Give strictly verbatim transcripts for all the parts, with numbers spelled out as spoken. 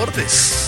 deportes.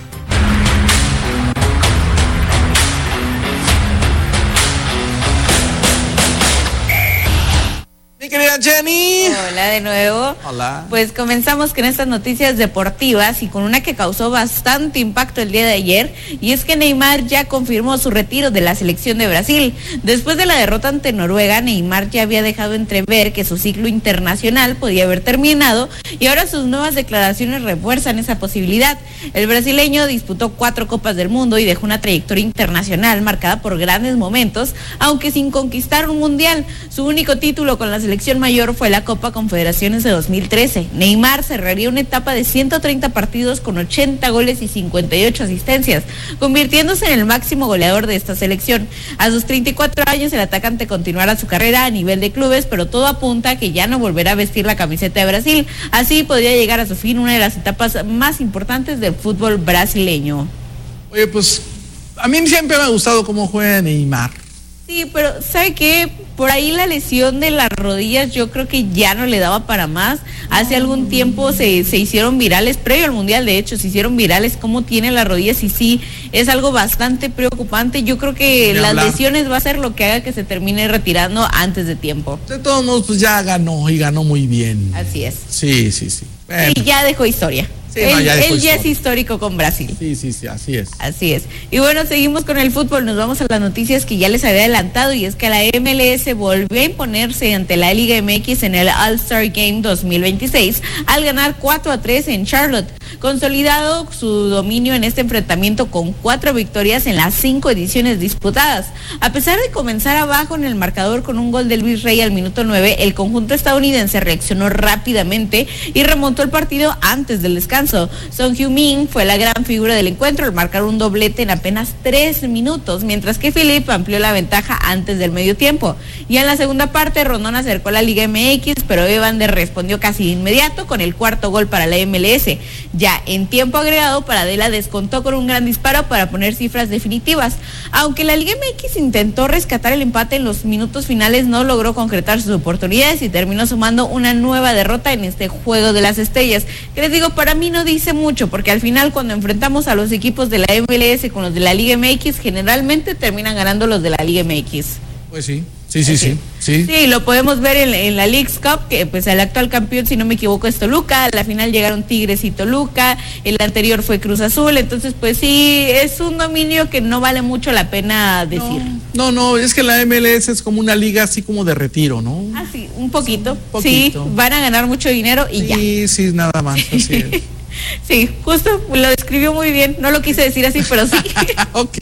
Mi querida Jenny. Hola de nuevo. Hola. Pues comenzamos con estas noticias deportivas y con una que causó bastante impacto el día de ayer, y es que Neymar ya confirmó su retiro de la selección de Brasil. Después de la derrota ante Noruega, Neymar ya había dejado entrever que su ciclo internacional podía haber terminado, y ahora sus nuevas declaraciones refuerzan esa posibilidad. El brasileño disputó cuatro Copas del Mundo y dejó una trayectoria internacional marcada por grandes momentos, aunque sin conquistar un mundial. Su único título con la selección selección mayor fue la Copa Confederaciones de dos mil trece. Neymar cerraría una etapa de ciento treinta partidos con ochenta goles y cincuenta y ocho asistencias, convirtiéndose en el máximo goleador de esta selección. A sus treinta y cuatro años, el atacante continuará su carrera a nivel de clubes, pero todo apunta a que ya no volverá a vestir la camiseta de Brasil. Así podría llegar a su fin una de las etapas más importantes del fútbol brasileño. Oye, pues a mí siempre me ha gustado cómo juega Neymar. Sí, pero ¿sabe qué? Por ahí la lesión de las rodillas yo creo que ya no le daba para más. Hace algún tiempo se, se hicieron virales, previo al Mundial de hecho, se hicieron virales cómo tiene las rodillas, y sí, es algo bastante preocupante. Yo creo que las hablar. lesiones va a ser lo que haga que se termine retirando antes de tiempo. De todos modos, pues ya ganó y ganó muy bien. Así es. Sí, sí, sí. Bueno. Y ya dejó historia. Sí, él, no, ya, él ya es histórico con Brasil. Sí, sí, sí, así es. Así es. Y bueno, seguimos con el fútbol, nos vamos a las noticias que ya les había adelantado, y es que la M L S volvió a imponerse ante la Liga M X en el All-Star Game dos mil veintiséis al ganar cuatro a tres en Charlotte, consolidado su dominio en este enfrentamiento con cuatro victorias en las cinco ediciones disputadas. A pesar de comenzar abajo en el marcador con un gol de Luis Rey al minuto nueve, el conjunto estadounidense reaccionó rápidamente y remontó el partido antes del descanso. Son Heung-min fue la gran figura del encuentro al marcar un doblete en apenas tres minutos, mientras que Philip amplió la ventaja antes del medio tiempo. Y en la segunda parte, Rondón acercó a la Liga M X, pero Evander respondió casi de inmediato con el cuarto gol para la M L S. Ya en tiempo agregado, Paradela descontó con un gran disparo para poner cifras definitivas. Aunque la Liga M X intentó rescatar el empate en los minutos finales, no logró concretar sus oportunidades y terminó sumando una nueva derrota en este juego de las estrellas, que les digo, para mí no dice mucho, porque al final cuando enfrentamos a los equipos de la M L S con los de la Liga M X, generalmente terminan ganando los de la Liga M X. Pues sí, sí, sí, sí. Sí, sí lo podemos ver en, en la Leagues Cup, que pues el actual campeón, si no me equivoco, es Toluca. A la final llegaron Tigres y Toluca, el anterior fue Cruz Azul, entonces pues sí, es un dominio que no vale mucho la pena decir. No, no, no, es que la M L S es como una liga así como de retiro, ¿no? Ah, sí, un poquito, un poquito. Sí, van a ganar mucho dinero y sí, ya. Sí, sí, nada más, así es. Sí, justo lo describió muy bien, no lo quise decir así, pero sí. Ok.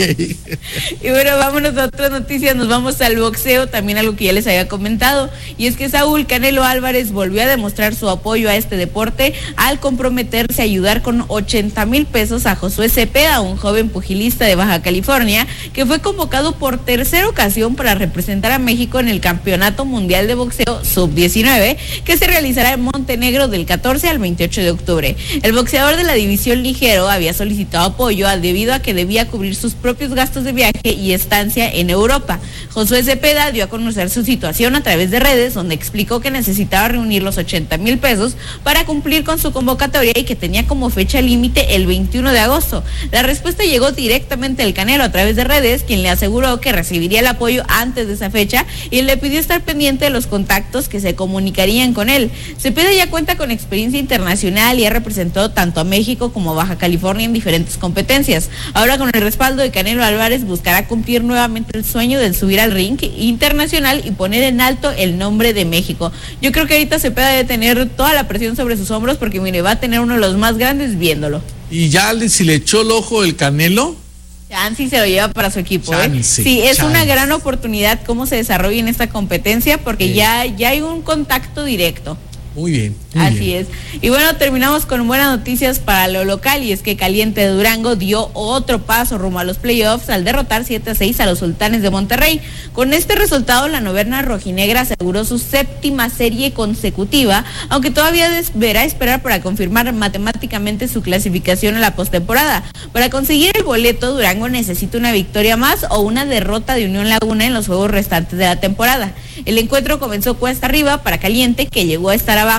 Y bueno, vámonos a otras noticias, nos vamos al boxeo, también algo que ya les había comentado, y es que Saúl Canelo Álvarez volvió a demostrar su apoyo a este deporte al comprometerse a ayudar con ochenta mil pesos a Josué Cepeda, un joven pugilista de Baja California, que fue convocado por tercera ocasión para representar a México en el Campeonato Mundial de Boxeo sub diecinueve, que se realizará en Montenegro del catorce al veintiocho de octubre. El boxeador de la división ligero había solicitado apoyo debido a que debía cubrir sus propios gastos de viaje y estancia en Europa. Josué Cepeda dio a conocer su situación a través de redes, donde explicó que necesitaba reunir los ochenta mil pesos para cumplir con su convocatoria y que tenía como fecha límite el veintiuno de agosto. La respuesta llegó directamente del Canelo a través de redes, quien le aseguró que recibiría el apoyo antes de esa fecha y le pidió estar pendiente de los contactos que se comunicarían con él. Cepeda ya cuenta con experiencia internacional y ha representado tanto a México como a Baja California en diferentes competencias. Ahora, con el respaldo de Canelo Álvarez, buscará cumplir nuevamente el sueño de subir al ring internacional y poner en alto el nombre de México. Yo creo que ahorita Cepeda debe tener toda la presión sobre sus hombros, porque mire, va a tener uno de los más grandes viéndolo. Y ya si le echó el ojo el Canelo, Chansi se lo lleva para su equipo, Chansi, ¿eh? Sí, es Chansi. Una gran oportunidad cómo se desarrolla en esta competencia, porque sí. ya, ya hay un contacto directo. Muy bien. Muy Así bien. es. Y bueno, terminamos con buenas noticias para lo local, y es que Caliente de Durango dio otro paso rumbo a los playoffs al derrotar siete a seis a los Sultanes de Monterrey. Con este resultado, la novena rojinegra aseguró su séptima serie consecutiva, aunque todavía deberá esperar para confirmar matemáticamente su clasificación a la postemporada. Para conseguir el boleto, Durango necesita una victoria más o una derrota de Unión Laguna en los juegos restantes de la temporada. El encuentro comenzó cuesta arriba para Caliente, que llegó a estar abajo tres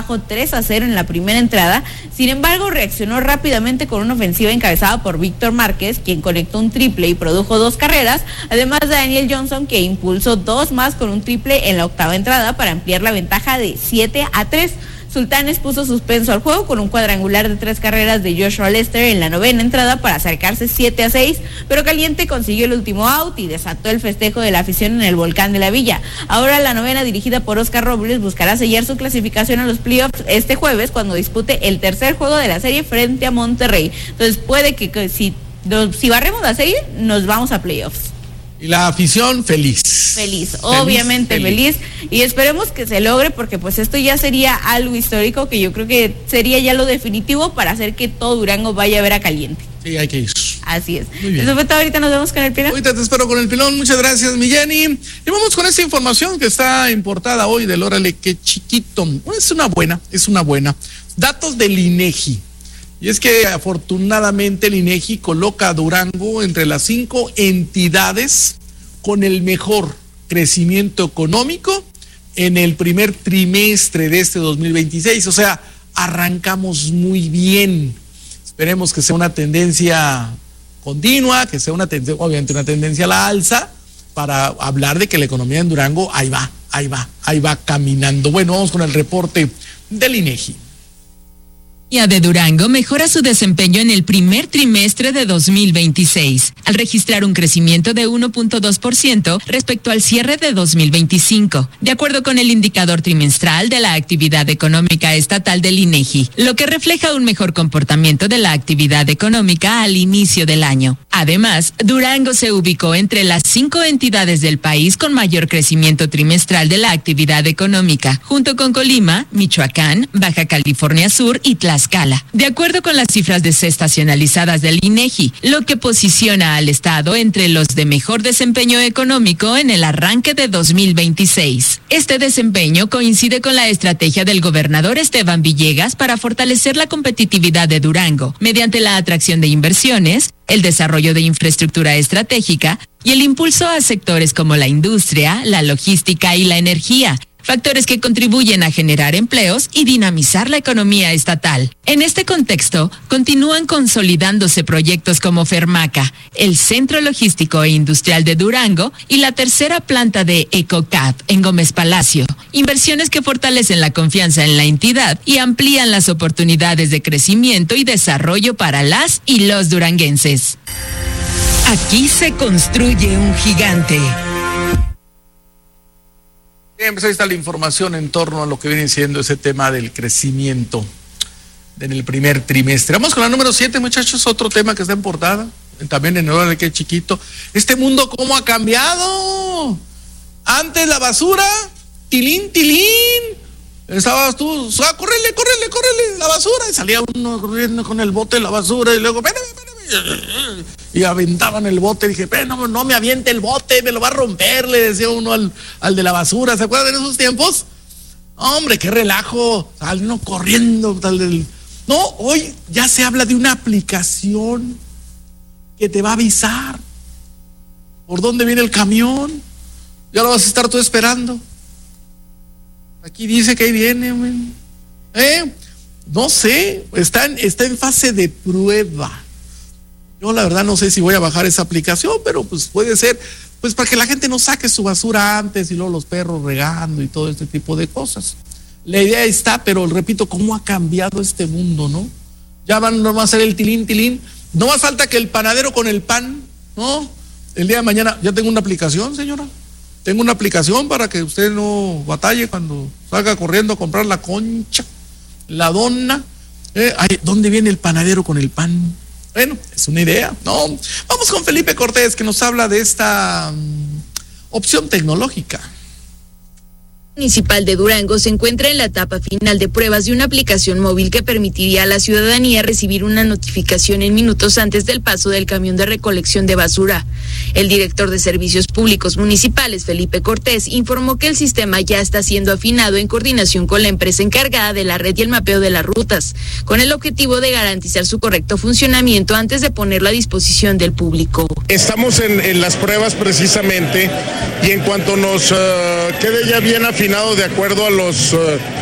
tres a cero en la primera entrada. Sin embargo, reaccionó rápidamente con una ofensiva encabezada por Víctor Márquez, quien conectó un triple y produjo dos carreras, además de Daniel Johnson, que impulsó dos más con un triple en la octava entrada para ampliar la ventaja de siete a tres. Sultanes puso suspenso al juego con un cuadrangular de tres carreras de Joshua Lester en la novena entrada para acercarse siete a seis, pero Caliente consiguió el último out y desató el festejo de la afición en el Volcán de la Villa. Ahora la novena, dirigida por Oscar Robles, buscará sellar su clasificación a los playoffs este jueves cuando dispute el tercer juego de la serie frente a Monterrey. Entonces puede que, que si, si barremos la serie, nos vamos a playoffs. Y la afición feliz. Feliz, obviamente feliz. feliz. Y esperemos que se logre, porque pues esto ya sería algo histórico, que yo creo que sería ya lo definitivo para hacer que todo Durango vaya a ver a Caliente. Sí, hay que ir. Así es. Eso fue todo, ahorita nos vemos con el pilón. Ahorita te espero con el pilón, muchas gracias, mi Jenny. Y vamos con esta información que está importada hoy del Órale, qué chiquito. Es una buena, es una buena. Datos del INEGI. Y es que afortunadamente el INEGI coloca a Durango entre las cinco entidades con el mejor crecimiento económico en el primer trimestre de este dos mil veintiséis. O sea, arrancamos muy bien. Esperemos que sea una tendencia continua, que sea una tendencia, obviamente una tendencia a la alza, para hablar de que la economía en Durango ahí va, ahí va, ahí va caminando. Bueno, vamos con el reporte del INEGI. La de Durango mejora su desempeño en el primer trimestre de dos mil veintiséis, al registrar un crecimiento de uno punto dos por ciento respecto al cierre de dos mil veinticinco, de acuerdo con el indicador trimestral de la actividad económica estatal del INEGI, lo que refleja un mejor comportamiento de la actividad económica al inicio del año. Además, Durango se ubicó entre las cinco entidades del país con mayor crecimiento trimestral de la actividad económica, junto con Colima, Michoacán, Baja California Sur y Tlaxcala. De acuerdo con las cifras desestacionalizadas del INEGI, lo que posiciona al estado entre los de mejor desempeño económico en el arranque de dos mil veintiséis. Este desempeño coincide con la estrategia del gobernador Esteban Villegas para fortalecer la competitividad de Durango mediante la atracción de inversiones, el desarrollo de infraestructura estratégica y el impulso a sectores como la industria, la logística y la energía, factores que contribuyen a generar empleos y dinamizar la economía estatal. En este contexto, continúan consolidándose proyectos como Fermaca, el Centro Logístico e Industrial de Durango y la tercera planta de EcoCap en Gómez Palacio, inversiones que fortalecen la confianza en la entidad y amplían las oportunidades de crecimiento y desarrollo para las y los duranguenses. Aquí se construye un gigante. Bien, pues ahí está la información en torno a lo que viene siendo ese tema del crecimiento en el primer trimestre. Vamos con la número siete, muchachos, otro tema que está en portada, también en el Órale, qué chiquito. Este mundo, ¿cómo ha cambiado? Antes la basura, tilín, tilín. Estabas tú, ah, córrele, córrele, córrele, la basura. Y salía uno corriendo con el bote de la basura y luego, espérame, espérame. Y aventaban el bote. Dije, pero no, no me aviente el bote, me lo va a romper, le decía uno al, al de la basura. ¿Se acuerdan de esos tiempos? Hombre, qué relajo. Sale uno corriendo. Tal del... No, hoy ya se habla de una aplicación que te va a avisar por dónde viene el camión. Ya lo vas a estar tú esperando. Aquí dice que ahí viene, man. ¿Eh? No sé, está en, está en fase de prueba. Yo la verdad no sé si voy a bajar esa aplicación, pero pues puede ser, pues para que la gente no saque su basura antes y luego los perros regando y todo este tipo de cosas. La idea está, pero repito, cómo ha cambiado este mundo, ¿no? Ya van, no va a ser el tilín, tilín. No más falta que el panadero con el pan, ¿no? El día de mañana, ya tengo una aplicación, señora. Tengo una aplicación para que usted no batalle cuando salga corriendo a comprar la concha, la dona. Eh, ay, ¿dónde viene el panadero con el pan? Bueno, es una idea, ¿no? Vamos con Felipe Cortés, que nos habla de esta um, opción tecnológica. Municipal de Durango se encuentra en la etapa final de pruebas de una aplicación móvil que permitiría a la ciudadanía recibir una notificación en minutos antes del paso del camión de recolección de basura. El director de Servicios Públicos Municipales, Felipe Cortés, informó que el sistema ya está siendo afinado en coordinación con la empresa encargada de la red y el mapeo de las rutas, con el objetivo de garantizar su correcto funcionamiento antes de ponerlo a disposición del público. Estamos en, en las pruebas precisamente y en cuanto nos uh, quede ya bien afinado de acuerdo a los uh,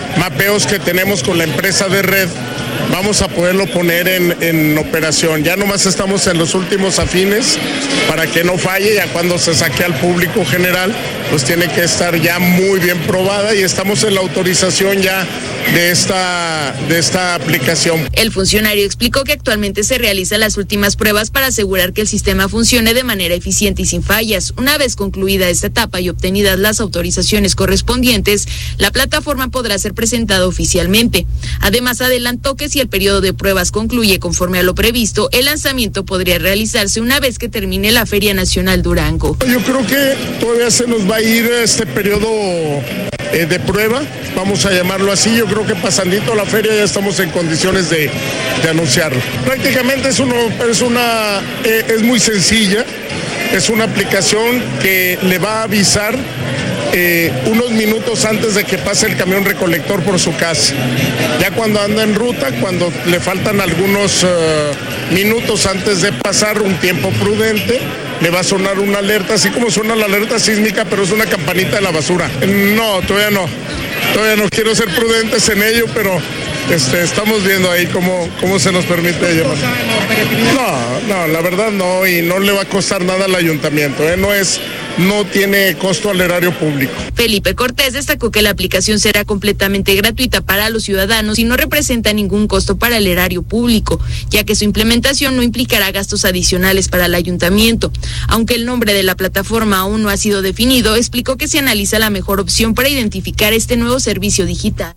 mapeos que tenemos con la empresa de red, vamos a poderlo poner en, en operación. Ya nomás estamos en los últimos afines para que no falle. Ya cuando se saque al público general, pues tiene que estar ya muy bien probada y estamos en la autorización ya de esta, de esta aplicación. El funcionario explicó que actualmente se realizan las últimas pruebas para asegurar que el sistema funcione de manera eficiente y sin fallas. Una vez concluida esta etapa y obtenidas las autorizaciones correspondientes, la plataforma podrá ser presentada oficialmente. Además, adelantó que si el periodo de pruebas concluye conforme a lo previsto, el lanzamiento podría realizarse una vez que termine la Feria Nacional Durango. Yo creo que todavía se nos va a ir este periodo eh, de prueba, vamos a llamarlo así. Yo creo que pasandito la feria ya estamos en condiciones de, de anunciarlo. Prácticamente es, uno, es, una, eh, es muy sencilla, es una aplicación que le va a avisar Eh, unos minutos antes de que pase el camión recolector por su casa. Ya cuando anda en ruta, cuando le faltan algunos uh, minutos antes de pasar, un tiempo prudente, le va a sonar una alerta, así como suena la alerta sísmica, pero es una campanita de la basura. No, todavía no. Todavía no quiero ser prudentes en ello, pero este, estamos viendo ahí cómo, cómo se nos permite llevar. No, no, la verdad no, y no le va a costar nada al ayuntamiento, ¿eh? No es... no tiene costo al erario público. Felipe Cortés destacó que la aplicación será completamente gratuita para los ciudadanos y no representa ningún costo para el erario público, ya que su implementación no implicará gastos adicionales para el ayuntamiento. Aunque el nombre de la plataforma aún no ha sido definido, explicó que se analiza la mejor opción para identificar este nuevo servicio digital.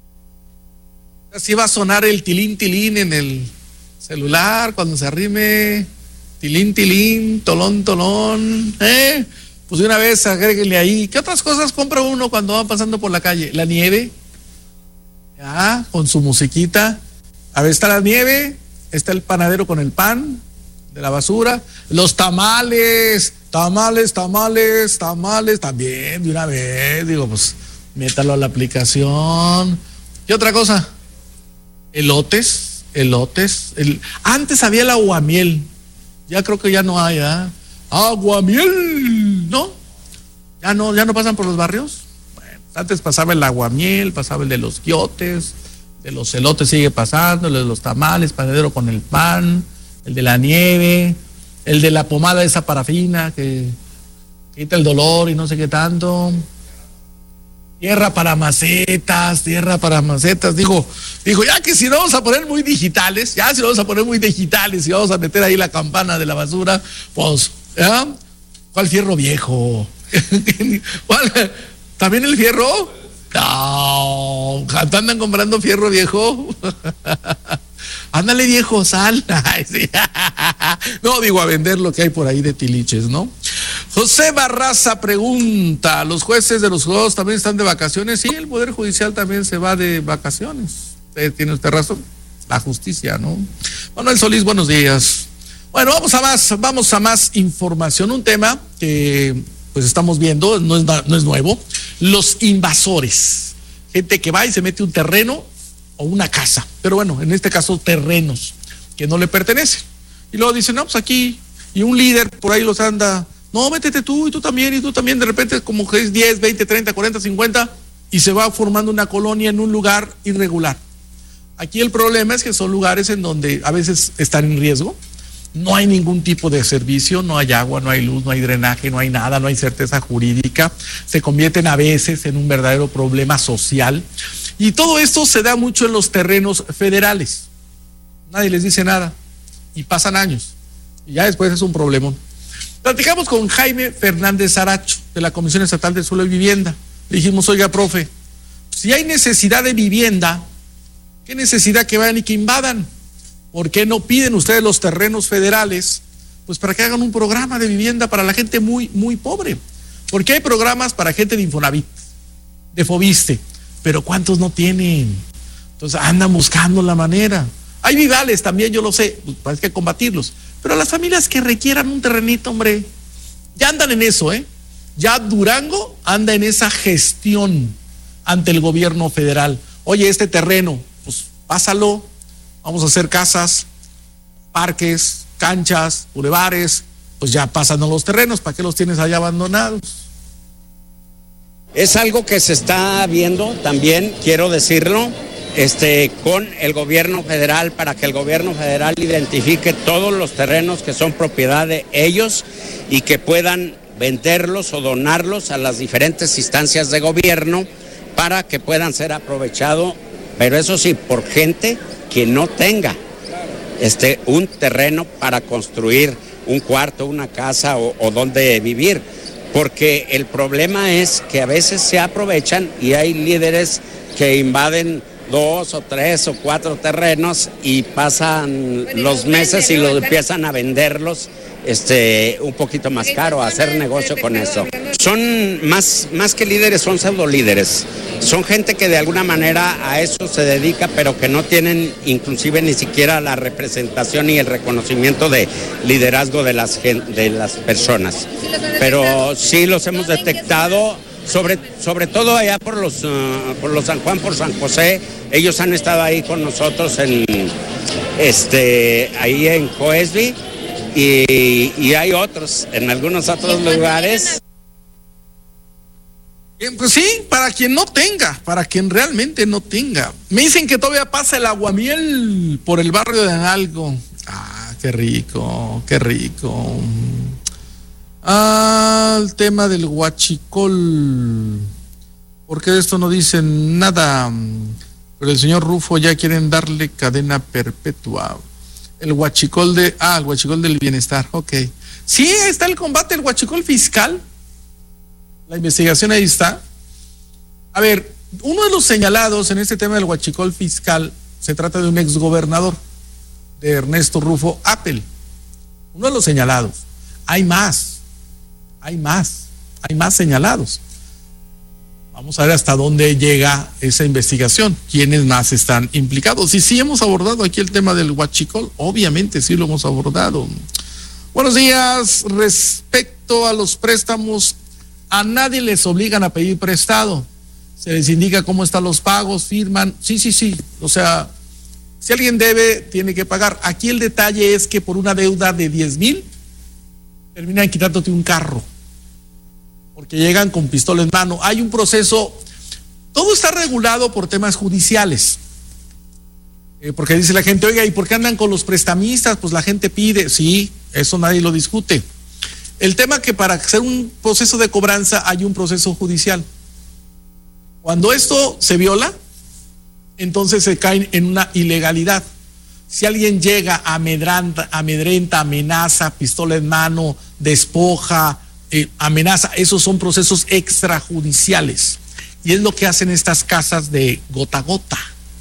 Así va a sonar el tilín tilín en el celular cuando se arrime, tilín tilín, tolón tolón, ¿eh? Pues de una vez agréguenle ahí. ¿Qué otras cosas compra uno cuando va pasando por la calle? La nieve, ya, con su musiquita. A ver, está la nieve, está el panadero con el pan de la basura, los tamales, tamales, tamales, tamales, también de una vez, digo, pues métalo a la aplicación. ¿Qué otra cosa? Elotes, elotes. El... Antes había el aguamiel, ya creo que ya no hay, ¿ah? ¿eh? Aguamiel, ¿no? Ya no, ya no pasan por los barrios. Bueno, antes pasaba el aguamiel, pasaba el de los quiotes, de los elotes sigue pasando, el de los tamales, panadero con el pan, el de la nieve, el de la pomada esa parafina que quita el dolor y no sé qué tanto. Tierra para macetas, tierra para macetas. Dijo, dijo, ya que si no vamos a poner muy digitales, ya si no vamos a poner muy digitales y vamos a meter ahí la campana de la basura, pues, ¿eh? ¿Cuál fierro viejo? ¿Cuál? ¿También el fierro? No, andan comprando fierro viejo. Ándale viejo, sal. Ay, sí. No, digo, a vender lo que hay por ahí de tiliches, ¿no? José Barraza pregunta, ¿los jueces de los juzgados también están de vacaciones? Sí, el Poder Judicial también se va de vacaciones. Eh, tiene usted razón, la justicia, ¿no? Manuel Solís, buenos días. Bueno, vamos a más, vamos a más información, un tema que pues estamos viendo, no es, no es nuevo, los invasores, gente que va y se mete un terreno o una casa, pero bueno, en este caso terrenos que no le pertenecen. Y luego dicen, no, pues aquí, y un líder por ahí los anda, no, métete tú, y tú también, y tú también, de repente como que es diez, veinte, treinta, cuarenta, cincuenta, y se va formando una colonia en un lugar irregular. Aquí el problema es que son lugares en donde a veces están en riesgo, no hay ningún tipo de servicio, no hay agua, no hay luz, no hay drenaje, no hay nada, no hay certeza jurídica, se convierten a veces en un verdadero problema social, y todo esto se da mucho en los terrenos federales, nadie les dice nada, y pasan años, y ya después es un problemón. Platicamos con Jaime Fernández Aracho, de la Comisión Estatal de Suelo y Vivienda. Le dijimos, oiga, profe, si hay necesidad de vivienda, ¿qué necesidad que vayan y que invadan? ¿Por qué no piden ustedes los terrenos federales? Pues para que hagan un programa de vivienda para la gente muy, muy pobre. Porque hay programas para gente de Infonavit, de Fobiste, pero ¿cuántos no tienen? Entonces andan buscando la manera. Hay vivales también, yo lo sé, pues hay que combatirlos. Pero las familias que requieran un terrenito, hombre, ya andan en eso, ¿eh? Ya Durango anda en esa gestión ante el gobierno federal. Oye, este terreno, pues pásalo, vamos a hacer casas, parques, canchas, bulevares, pues ya pásanos los terrenos, ¿para qué los tienes allá abandonados? Es algo que se está viendo también, quiero decirlo, este, con el gobierno federal, para que el gobierno federal identifique todos los terrenos que son propiedad de ellos y que puedan venderlos o donarlos a las diferentes instancias de gobierno para que puedan ser aprovechados, pero eso sí, por gente que no tenga este, un terreno para construir un cuarto, una casa o, o donde vivir. Porque el problema es que a veces se aprovechan y hay líderes que invaden dos o tres o cuatro terrenos y pasan los meses y los empiezan a venderlos este, un poquito más caro, a hacer negocio con eso. Son más, más que líderes, son pseudo líderes. Son gente que de alguna manera a eso se dedica, pero que no tienen inclusive ni siquiera la representación y el reconocimiento de liderazgo de las, de las personas. Pero sí los hemos detectado, sobre, sobre todo allá por los, uh, por los San Juan, por San José. Ellos han estado ahí con nosotros en, este, ahí en Coesby y, y hay otros, en algunos otros lugares. Pues sí, para quien no tenga, para quien realmente no tenga. Me dicen que todavía pasa el aguamiel por el barrio de Analco. Ah, qué rico, qué rico. Ah, el tema del huachicol. ¿Por qué de esto no dicen nada? Pero el señor Rufo ya quieren darle cadena perpetua. El huachicol de... Ah, el huachicol del bienestar, ok. Sí, está el combate, el huachicol fiscal. La investigación ahí está. A ver, uno de los señalados en este tema del huachicol fiscal se trata de un exgobernador, de Ernesto Rufo Appel. Uno de los señalados. Hay más, hay más, hay más señalados. Vamos a ver hasta dónde llega esa investigación, quiénes más están implicados. Y sí hemos abordado aquí el tema del huachicol, obviamente sí lo hemos abordado. Buenos días. Respecto a los préstamos, a nadie les obligan a pedir prestado. Se les indica cómo están los pagos, firman. Sí, sí, sí. O sea, si alguien debe, tiene que pagar. Aquí el detalle es que por una deuda de diez mil, terminan quitándote un carro. Porque llegan con pistola en mano. Hay un proceso, todo está regulado por temas judiciales. Eh, porque dice la gente, oiga, ¿y por qué andan con los prestamistas? Pues la gente pide. Sí, eso nadie lo discute. El tema que para hacer un proceso de cobranza hay un proceso judicial. Cuando esto se viola, entonces se caen en una ilegalidad. Si alguien llega, amedrenta, amedrenta, amenaza, pistola en mano, despoja, eh, amenaza, esos son procesos extrajudiciales. Y es lo que hacen estas casas de gota a gota.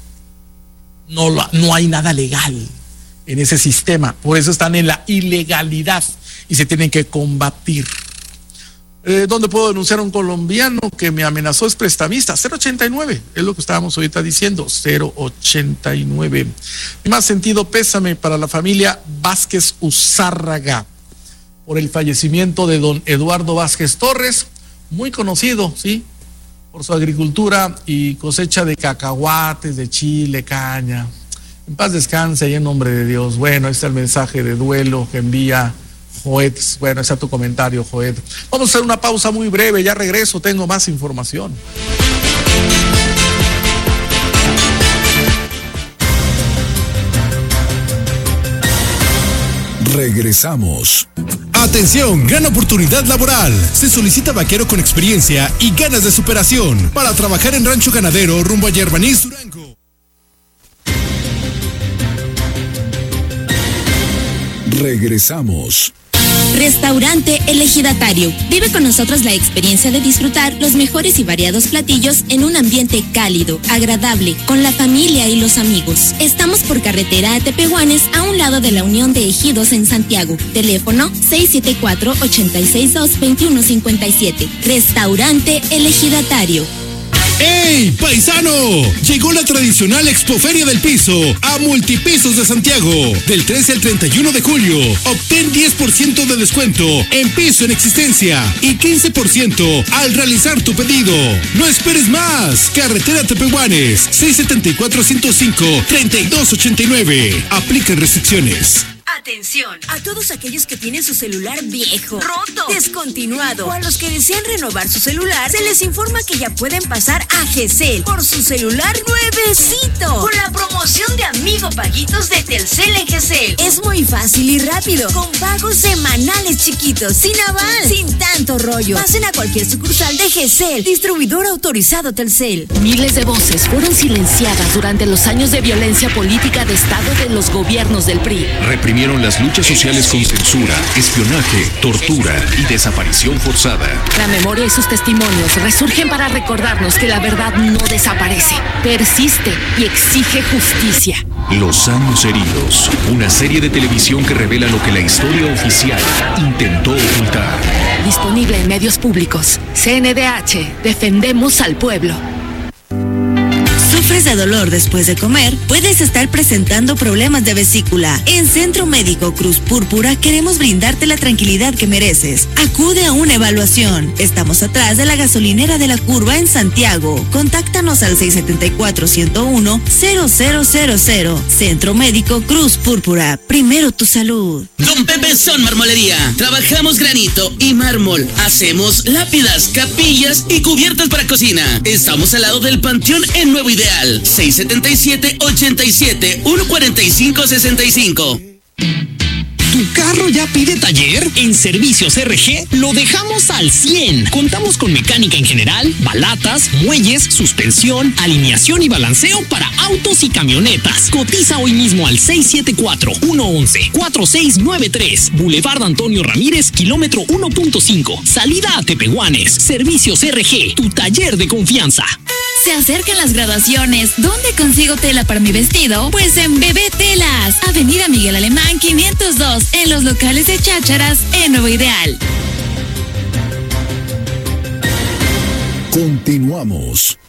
No, no hay nada legal en ese sistema, por eso están en la ilegalidad y se tienen que combatir. Eh, ¿Dónde puedo denunciar a un colombiano que me amenazó? Es prestamista. Cero ochenta y nueve, es lo que estábamos ahorita diciendo. Cero ochenta y nueve. Mi más sentido pésame para la familia Vázquez Uzárraga por el fallecimiento de don Eduardo Vázquez Torres, muy conocido, ¿sí?, por su agricultura y cosecha de cacahuates, de chile, caña. En paz descanse y en nombre de Dios. Bueno, ahí está el mensaje de duelo que envía Joed. Bueno, ese es tu comentario, Joed. Vamos a hacer una pausa muy breve, ya regreso, tengo más información. Regresamos. Atención, gran oportunidad laboral. Se solicita vaquero con experiencia y ganas de superación para trabajar en rancho ganadero rumbo a Yerbanís, Durango. Regresamos. Restaurante El Ejidatario. Vive con nosotros la experiencia de disfrutar los mejores y variados platillos en un ambiente cálido, agradable, con la familia y los amigos. Estamos por carretera a Tepehuanes, a un lado de la Unión de Ejidos en Santiago. Teléfono seis siete cuatro, ocho seis dos, dos uno cinco siete. Restaurante El Ejidatario. ¡Ey, paisano! Llegó la tradicional Expoferia del Piso a Multipisos de Santiago. Del trece al treinta y uno de julio, obtén diez por ciento de descuento en piso en existencia y quince por ciento al realizar tu pedido. No esperes más. Carretera Tepehuanes, seis siete cuatro, ciento cinco, treinta y dos ochenta y nueve. Aplican restricciones. Atención a todos aquellos que tienen su celular viejo, roto, descontinuado o a los que desean renovar su celular, se les informa que ya pueden pasar a Gesell por su celular nuevecito con la promoción de Amigo Paguitos de Telcel en Gesell. Es muy fácil y rápido, con pagos semanales chiquitos, sin aval, sin tanto rollo. Pasen a cualquier sucursal de Gesell, distribuidor autorizado Telcel. Miles de voces fueron silenciadas durante los años de violencia política de Estado de los gobiernos del P R I. Reprimieron las luchas sociales con censura, espionaje, tortura y desaparición forzada. La memoria y sus testimonios resurgen para recordarnos que la verdad no desaparece, persiste y exige justicia. Los años heridos, una serie de televisión que revela lo que la historia oficial intentó ocultar. Disponible en medios públicos. C N D H, defendemos al pueblo. ¿Sufres de dolor después de comer? Puedes estar presentando problemas de vesícula. En Centro Médico Cruz Púrpura queremos brindarte la tranquilidad que mereces. Acude a una evaluación. Estamos atrás de la gasolinera de la Curva en Santiago. Contáctanos al seis siete cuatro, uno cero uno, cero cero cero cero. Centro Médico Cruz Púrpura. Primero tu salud. Don Pepe Son Marmolería. Trabajamos granito y mármol. Hacemos lápidas, capillas y cubiertas para cocina. Estamos al lado del Panteón en Nuevo Ideal. seis siete siete, ochenta y siete, ciento cuarenta y cinco, sesenta y cinco. ¿Tu carro ya pide taller? En Servicios R G lo dejamos al cien. Contamos con mecánica en general, balatas, muelles, suspensión, alineación y balanceo para autos y camionetas. Cotiza hoy mismo al seis siete cuatro, uno uno uno, cuatro seis nueve tres. Boulevard Antonio Ramírez, kilómetro uno punto cinco. Salida a Tepehuanes. Servicios R G, tu taller de confianza. Se acercan las graduaciones. ¿Dónde consigo tela para mi vestido? Pues en Bebé Telas. Avenida Miguel Alemán quinientos dos, en los locales de Chácharas, en Nuevo Ideal. Continuamos.